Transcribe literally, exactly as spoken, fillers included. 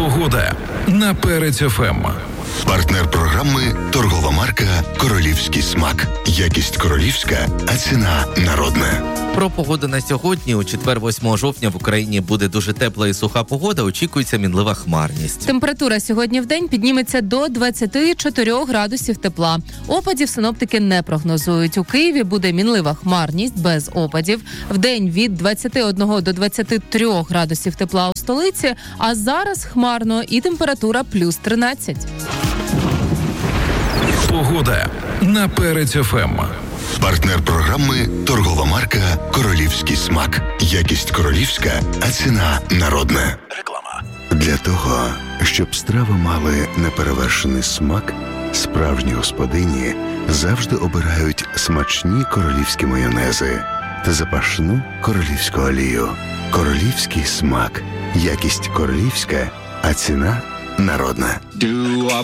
Погода на Перець еф ем. Партнер програми – торгова марка «Королівський смак». Якість королівська, а ціна народна. Про погоду на сьогодні. У четвер, восьмого жовтня, в Україні буде дуже тепла і суха погода. Очікується мінлива хмарність. Температура сьогодні в день підніметься до двадцяти чотирьох градусів тепла. Опадів синоптики не прогнозують. У Києві буде мінлива хмарність без опадів. В день від двадцяти одного до двадцяти трьох градусів тепла у столиці, а зараз хмарно і температура плюс тринадцять. Погода на Перець еф ем. Партнер програми – торгова марка «Королівський смак». Якість королівська, а ціна народна. Реклама. Для того, щоб страви мали неперевершений смак, справжні господині завжди обирають смачні королівські майонези та запашну королівську олію. Королівський смак. Якість королівська, а ціна народна.